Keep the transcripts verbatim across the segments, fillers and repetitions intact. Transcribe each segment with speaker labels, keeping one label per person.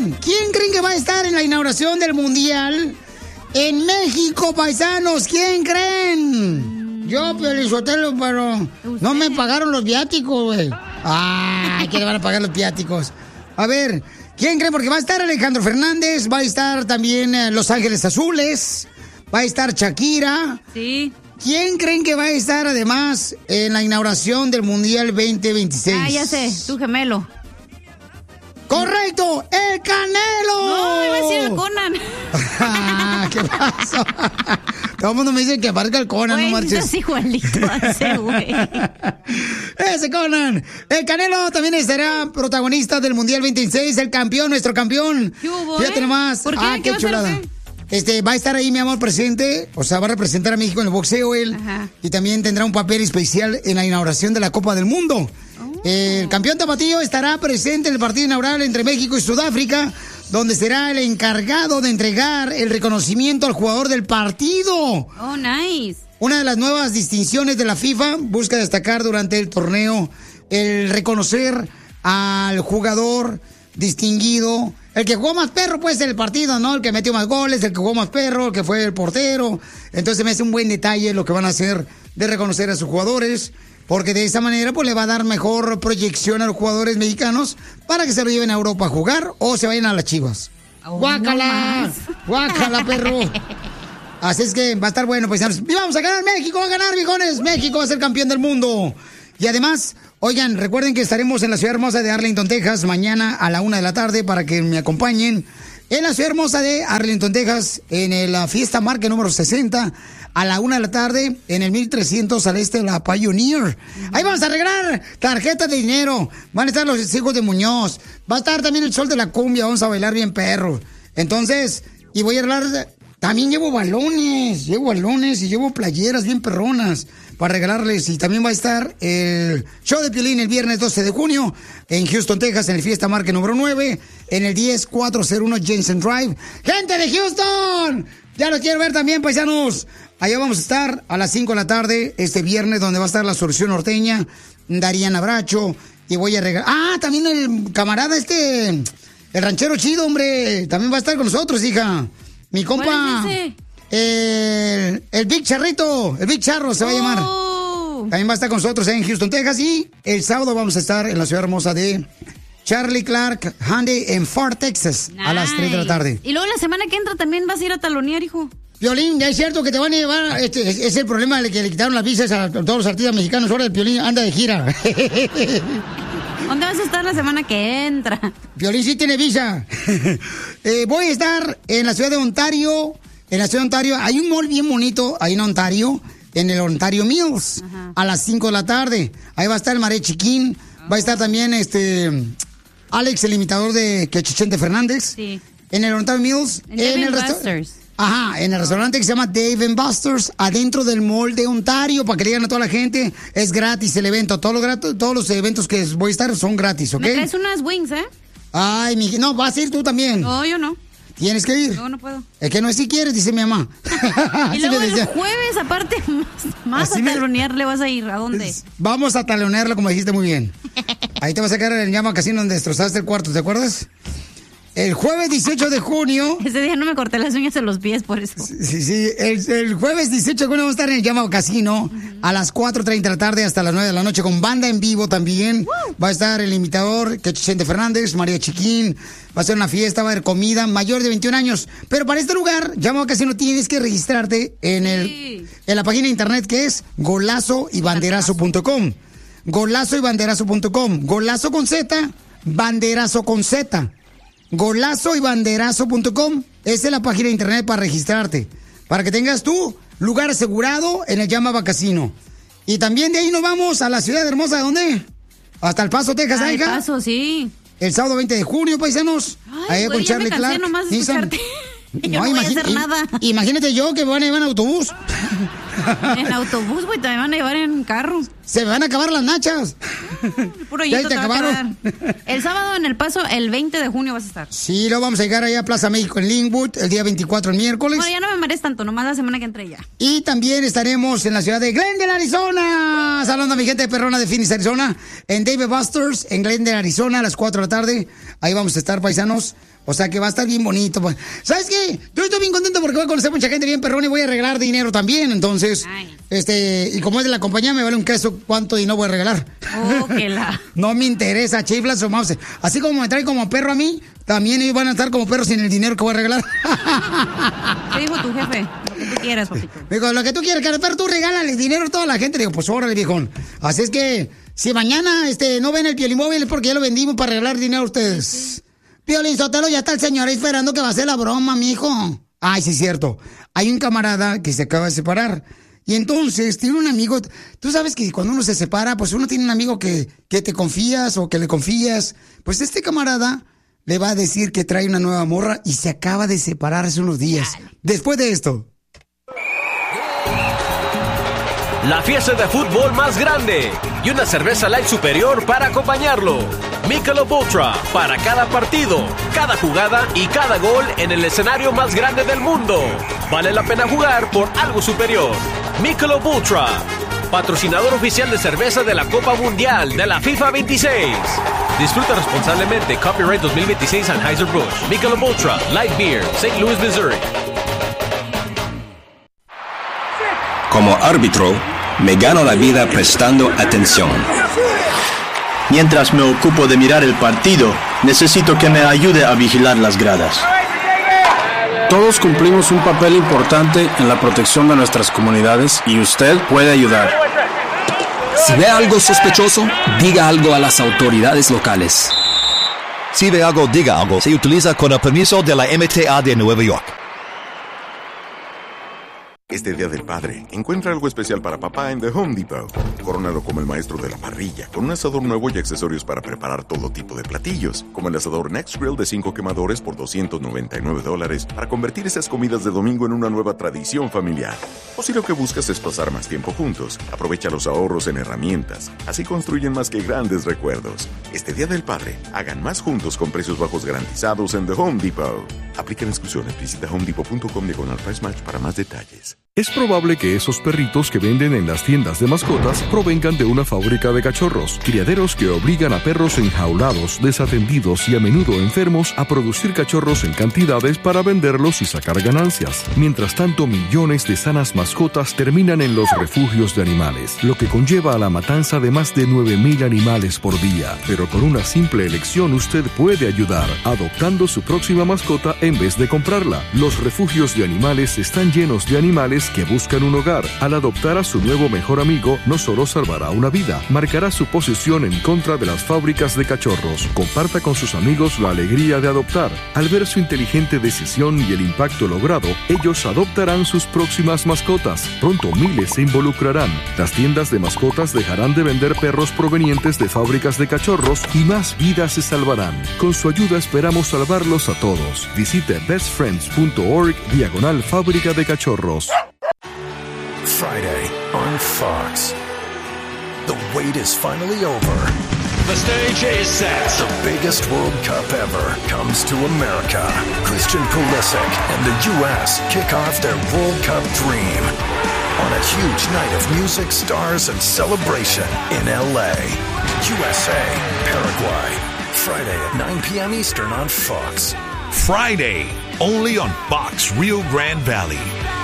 Speaker 1: creen? ¿Quién creen que va a estar en la inauguración del Mundial en México, paisanos? ¿Quién creen? Yo, Pelizotelo, pero no me pagaron los viáticos, güey. Ah, ¿quién le van a pagar los viáticos? A ver, ¿quién creen? Porque va a estar Alejandro Fernández, va a estar también eh, Los Ángeles Azules, va a estar Shakira.
Speaker 2: Sí.
Speaker 1: ¿Quién creen que va a estar además en la inauguración del Mundial veinte veintiséis?
Speaker 2: Ah, ya sé, tu gemelo.
Speaker 1: ¡Correcto! ¡El Canelo!
Speaker 2: No, iba a decir el Conan.
Speaker 1: ¿Qué pasó? Todo el mundo me dice que aparezca el Conan,
Speaker 2: Güey,
Speaker 1: no marches.
Speaker 2: es igualito a ese, güey.
Speaker 1: Ese Conan. El Canelo también estará protagonista del Mundial veintiséis, el campeón, nuestro campeón.
Speaker 2: ¿Qué hubo,
Speaker 1: Fíjate
Speaker 2: eh?
Speaker 1: nomás.
Speaker 2: ¿Por qué?
Speaker 1: Ah,
Speaker 2: ¿Qué
Speaker 1: qué
Speaker 2: va a hacer,
Speaker 1: chulada.
Speaker 2: o qué?
Speaker 1: Este, va a estar ahí, mi amor, presente. O sea, va a representar a México en el boxeo él.
Speaker 2: Ajá.
Speaker 1: Y también tendrá un papel especial en la inauguración de la Copa del Mundo. Oh. El campeón tapatío estará presente en el partido inaugural entre México y Sudáfrica, donde será el encargado de entregar el reconocimiento al jugador del partido.
Speaker 2: Oh, nice.
Speaker 1: Una de las nuevas distinciones de la FIFA busca destacar durante el torneo el reconocer al jugador distinguido, el que jugó más perro, pues, en el partido, ¿no? El que metió más goles, el que jugó más perro, el que fue el portero. Entonces me hace un buen detalle lo que van a hacer de reconocer a sus jugadores, porque de esa manera, pues, le va a dar mejor proyección a los jugadores mexicanos para que se lo lleven a Europa a jugar o se vayan a las Chivas. Oh, ¡guácala! No ¡guácala, perro! Así es que va a estar bueno, pues. Y vamos a ganar México, va a ganar, viejones. México va a ser campeón del mundo. Y además, oigan, recuerden que estaremos en la ciudad hermosa de Arlington, Texas, mañana a la una de la tarde para que me acompañen en la ciudad hermosa de Arlington, Texas, en la fiesta marca número sesenta, a la una de la tarde, en el mil trescientos al este de la Pioneer. Ahí vamos a regalar tarjetas de dinero. Van a estar los hijos de Muñoz. Va a estar también el Sol de la Cumbia. Vamos a bailar bien perro. Entonces, y voy a regalar. También llevo balones, llevo balones y llevo playeras bien perronas para regalarles. Y también va a estar el show de Piolín el viernes doce de junio en Houston, Texas, en el Fiesta Market número nueve, en el diez cuatrocientos uno Jensen Drive. ¡Gente de Houston! Ya los quiero ver también, paisanos. Allá vamos a estar a las cinco de la tarde este viernes, donde va a estar la Solución Norteña, Darían Abracho, y voy a regalar... Ah, también el camarada este, el ranchero chido, hombre, también va a estar con nosotros, hija. Mi compa, es el, el Big Charrito, el Big Charro se va a llamar. Oh. También va a estar con nosotros en Houston, Texas. Y el sábado vamos a estar en la ciudad hermosa de Charlie Clark Hyundai en Fort Texas, nice. A las tres de la tarde.
Speaker 2: Y luego la semana que entra también vas a ir a talonear, hijo.
Speaker 1: Piolín, ya es cierto que te van a llevar, este es, es el problema de que le quitaron las visas a todos los artistas mexicanos. Ahora el Piolín anda de gira.
Speaker 2: ¿Dónde vas a estar la semana que entra?
Speaker 1: Piolín sí tiene visa. eh, voy a estar en la ciudad de Ontario. En la ciudad de Ontario hay un mall bien bonito ahí en Ontario, en el Ontario Mills. Ajá. A las cinco de la tarde. Ahí va a estar el Maré Chiquín. Oh. Va a estar también este Alex, el imitador de Quechichente Fernández. Sí. En el Ontario Mills.
Speaker 2: En, en el restaurante.
Speaker 1: Ajá, en el restaurante que se llama Dave and Buster's, adentro del mall de Ontario, para que le digan a toda la gente. Es gratis el evento. Todos los, gratis, todos los eventos que voy a estar son gratis, ¿ok?
Speaker 2: Me traes unas wings, ¿eh?
Speaker 1: Ay, mi... No, vas a ir tú también.
Speaker 2: No, yo no.
Speaker 1: ¿Tienes que ir?
Speaker 2: No, no puedo.
Speaker 1: Es que no es si quieres, dice mi mamá.
Speaker 2: Y luego el jueves, aparte, más, más a talonearle me... vas a ir. ¿A dónde?
Speaker 1: Vamos a talonearlo, como dijiste muy bien. Ahí te vas a quedar en el Llama Casino donde destrozaste el cuarto, ¿te acuerdas? El jueves dieciocho de junio...
Speaker 2: Ese día no me corté las uñas en los pies, por eso.
Speaker 1: Sí, sí. El, el jueves dieciocho de junio vamos a estar en el Llama Casino uh-huh. a las cuatro treinta de la tarde hasta las nueve de la noche con banda en vivo también. Uh. Va a estar el imitador Quechichente Fernández, María Chiquín. Va a ser una fiesta, va a haber comida, mayor de veintiún años. Pero para este lugar, Llama Casino, tienes que registrarte en, el, sí. en la página de internet que es golazo y banderazo punto com. golazo y banderazo punto com. Golazo con Z, banderazo con Z. golazo y banderazo punto com. Esa es la página de internet para registrarte, para que tengas tu lugar asegurado en el Llama Casino. Y también de ahí nos vamos a la ciudad hermosa, ¿de dónde? Hasta El Paso, Texas,
Speaker 2: ah, El
Speaker 1: hija.
Speaker 2: Paso, sí.
Speaker 1: El sábado veinte de junio, paisanos.
Speaker 2: Ay,
Speaker 1: ahí
Speaker 2: güey,
Speaker 1: con Charlie
Speaker 2: ya me cansé
Speaker 1: Clark.
Speaker 2: nomás de escucharte. Yo no, no voy a hacer nada.
Speaker 1: Imagínate yo que van a llevar en autobús.
Speaker 2: En autobús, güey, te van a llevar en carro.
Speaker 1: Se me van a acabar las nachas.
Speaker 2: Puro ya te, te acabaron. El sábado en El Paso, el veinte de junio vas a estar.
Speaker 1: Sí, lo vamos a llegar allá a Plaza México en Linwood, el día veinticuatro, el miércoles.
Speaker 2: Bueno, ya no me marees tanto, nomás la semana que entré ya.
Speaker 1: Y también estaremos en la ciudad de Glendale, Arizona. Saludando a mi gente perrona de Phoenix, Arizona. En Dave Buster's, en Glendale, Arizona, a las cuatro de la tarde. Ahí vamos a estar, paisanos. O sea que va a estar bien bonito. Pues. ¿Sabes qué? Yo estoy bien contento porque voy a conocer mucha gente bien perrona y voy a regalar dinero también. Entonces, Ay. este, y como es de la compañía, me vale un queso cuánto dinero voy a regalar.
Speaker 2: Oh, que la...
Speaker 1: No me interesa, chiflas o mouse. Así como me trae como perro a mí, también ellos van a estar como perros sin el dinero que voy a regalar.
Speaker 2: ¿Qué dijo tu jefe? Lo que tú quieras, papito.
Speaker 1: Digo, lo que tú quieras, cara, pero tú regálale dinero a toda la gente. Digo, pues órale, viejón. Así es que, si mañana este, no ven el Piolimóvil es porque ya lo vendimos para regalar dinero a ustedes. Sí. Piolín Sotelo, ya está el señor ahí esperando que va a hacer la broma, mijo. Ay, sí es cierto. Hay un camarada que se acaba de separar. Y entonces tiene un amigo. Tú sabes que cuando uno se separa, pues uno tiene un amigo que, que te confías o que le confías. Pues este camarada le va a decir que trae una nueva morra y se acaba de separar hace unos días. Dale. Después de esto.
Speaker 3: La fiesta de fútbol más grande y una cerveza light superior para acompañarlo. Michelob Ultra para cada partido, cada jugada y cada gol en el escenario más grande del mundo. Vale la pena jugar por algo superior. Michelob Ultra, patrocinador oficial de cerveza de la Copa Mundial de la FIFA veintiséis. Disfruta responsablemente. Copyright dos mil veintiséis Anheuser-Busch. Michelob Ultra, Light Beer, Saint Louis, Missouri.
Speaker 4: Como árbitro, me gano la vida prestando atención.
Speaker 5: Mientras me ocupo de mirar el partido, necesito que me ayude a vigilar las gradas.
Speaker 6: Todos cumplimos un papel importante en la protección de nuestras comunidades y usted puede ayudar.
Speaker 7: Si ve algo sospechoso, diga algo a las autoridades locales.
Speaker 8: Si ve algo, diga algo. Se utiliza con el permiso de la M T A de Nueva York.
Speaker 9: Este Día del Padre, encuentra algo especial para papá en The Home Depot. Corónalo como el maestro de la parrilla, con un asador nuevo y accesorios para preparar todo tipo de platillos, como el asador Next Grill de cinco quemadores por doscientos noventa y nueve dólares, para convertir esas comidas de domingo en una nueva tradición familiar. O si lo que buscas es pasar más tiempo juntos, aprovecha los ahorros en herramientas. Así construyen más que grandes recuerdos. Este Día del Padre, hagan más juntos con precios bajos garantizados en The Home Depot. Aplican exclusiones. Visita homedepot punto com diagonal price match para más detalles.
Speaker 10: Es probable que esos perritos que venden en las tiendas de mascotas provengan de una fábrica de cachorros, criaderos que obligan a perros enjaulados, desatendidos y a menudo enfermos a producir cachorros en cantidades para venderlos y sacar ganancias. Mientras tanto, millones de sanas mascotas terminan en los refugios de animales, lo que conlleva a la matanza de más de nueve mil animales por día. Pero con una simple elección usted puede ayudar, adoptando su próxima mascota en vez de comprarla. Los refugios de animales están llenos de animales que buscan un hogar. Al adoptar a su nuevo mejor amigo, no solo salvará una vida, marcará su posición en contra de las fábricas de cachorros. Comparta con sus amigos la alegría de adoptar. Al ver su inteligente decisión y el impacto logrado, ellos adoptarán sus próximas mascotas. Pronto miles se involucrarán. Las tiendas de mascotas dejarán de vender perros provenientes de fábricas de cachorros y más vidas se salvarán. Con su ayuda esperamos salvarlos a todos. Visite bestfriends punto org diagonal fábrica de cachorros.
Speaker 11: Friday on Fox. The wait is finally over.
Speaker 12: The stage is set.
Speaker 11: The biggest World Cup ever comes to America. Christian Pulisic and the U S kick off their World Cup dream on a huge night of music, stars, and celebration in L A. U S A, Paraguay. Friday at nine p.m. Eastern on Fox.
Speaker 12: Friday, only on Fox Rio Grande Valley.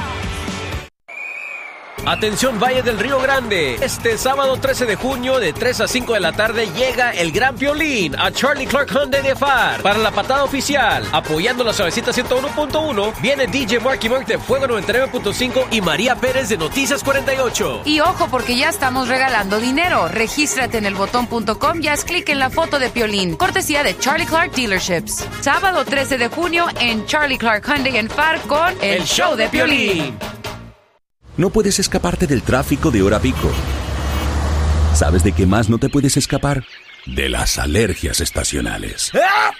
Speaker 3: Atención Valle del Río Grande, este sábado trece de junio de tres a cinco de la tarde llega el Gran Piolín a Charlie Clark Hyundai de F A R para la patada oficial. Apoyando la suavecita ciento uno punto uno viene D J Marky Mark de Fuego noventa y nueve punto cinco y María Pérez de Noticias cuarenta y ocho.
Speaker 13: Y ojo porque ya estamos regalando dinero. Regístrate en el botón punto com y haz clic en la foto de Piolín. Cortesía de Charlie Clark Dealerships. Sábado trece de junio en Charlie Clark Hyundai en F A R con El, el Show de Piolín.
Speaker 14: No puedes escaparte del tráfico de hora pico. ¿Sabes de qué más no te puedes escapar? De las alergias estacionales.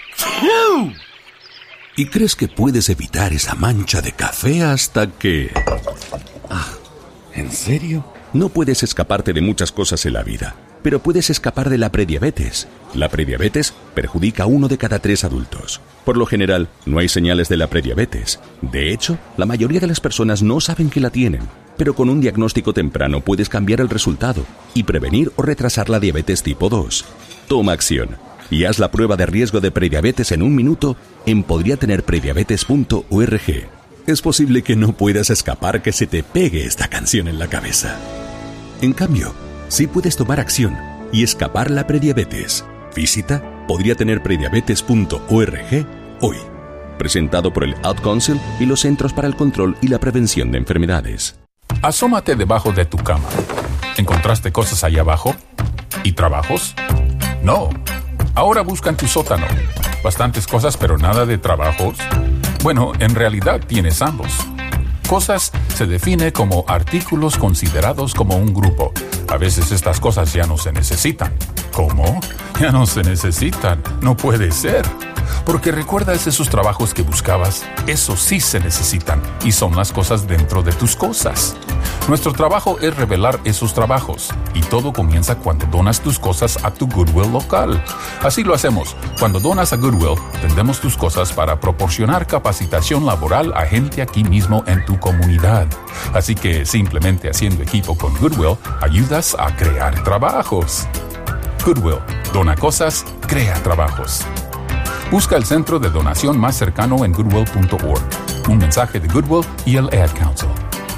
Speaker 14: Y crees que puedes evitar esa mancha de café hasta que... Ah, ¿En serio? No puedes escaparte de muchas cosas en la vida, pero puedes escapar de la prediabetes. La prediabetes perjudica a uno de cada tres adultos. Por lo general, no hay señales de la prediabetes. De hecho, la mayoría de las personas no saben que la tienen. Pero con un diagnóstico temprano puedes cambiar el resultado y prevenir o retrasar la diabetes tipo dos. Toma acción y haz la prueba de riesgo de prediabetes en un minuto en podría tener prediabetes punto org. Es posible que no puedas escapar que se te pegue esta canción en la cabeza. En cambio, sí puedes tomar acción y escapar la prediabetes. Visita podría tener prediabetes punto org hoy. Presentado por el Ad Council y los Centros para el Control y la Prevención de Enfermedades.
Speaker 15: Asómate debajo de tu cama. ¿Encontraste cosas allá abajo? ¿Y trabajos? No. Ahora busca en tu sótano. Bastantes cosas, pero nada de trabajos. Bueno, en realidad tienes ambos. Cosas se define como artículos considerados como un grupo. A veces estas cosas ya no se necesitan. ¿Cómo? Ya no se necesitan. No puede ser. Porque recuerdas esos trabajos que buscabas. Esos sí se necesitan y son las cosas dentro de tus cosas. Nuestro trabajo es revelar esos trabajos y todo comienza cuando donas tus cosas a tu Goodwill local. Así lo hacemos. Cuando donas a Goodwill, vendemos tus cosas para proporcionar capacitación laboral a gente aquí mismo en tu comunidad. Así que simplemente haciendo equipo con Goodwill, ayudas a crear trabajos. Goodwill, dona cosas, crea trabajos. Busca el centro de donación más cercano en goodwill punto org. Un mensaje de Goodwill y el Ad Council.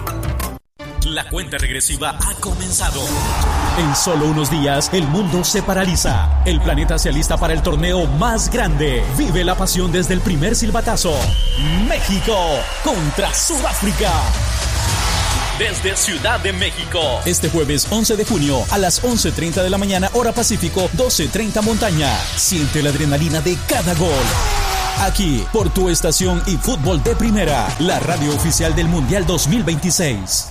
Speaker 16: La cuenta regresiva ha comenzado. En solo unos días, el mundo se paraliza. El planeta se alista para el torneo más grande. Vive la pasión desde el primer silbatazo. México contra Sudáfrica. Desde Ciudad de México. Este jueves once de junio a las once treinta de la mañana, hora Pacífico, doce treinta montaña. Siente la adrenalina de cada gol. Aquí, por tu estación y fútbol de primera, la radio oficial del Mundial dos mil veintiséis.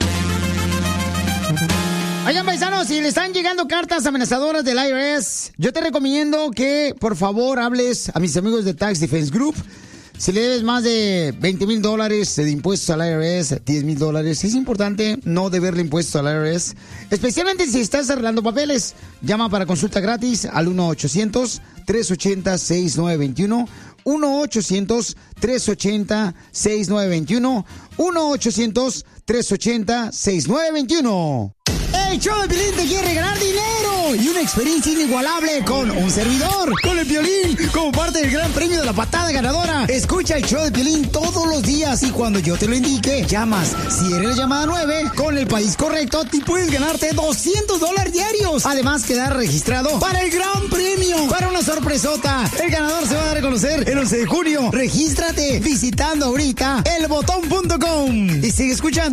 Speaker 1: Oigan, paisanos, si le están llegando cartas amenazadoras del I R S, yo te recomiendo que, por favor, hables a mis amigos de Tax Defense Group. Si le debes más de veinte mil dólares de impuestos al I R S, diez mil dólares, es importante no deberle impuestos al I R S, especialmente si estás arreglando papeles. Llama para consulta gratis al uno ochocientos, tres ochenta, sesenta y nueve veintiuno, uno ochocientos, tres ochenta, sesenta y nueve veintiuno, uno ochocientos, tres ochenta, sesenta y nueve veintiuno. El show de Piolín te quiere ganar dinero y una experiencia inigualable con un servidor, con el Piolín, como parte del gran premio de la patada ganadora. Escucha el show de Piolín todos los días y cuando yo te lo indique, llamas. Si eres la llamada nueve, con el país correcto, te puedes ganarte doscientos dólares diarios. Además, quedar registrado para el gran premio, para una sorpresota. El ganador se va a reconocer el once de junio. Regístrate visitando ahorita el botón punto com y sigue escuchando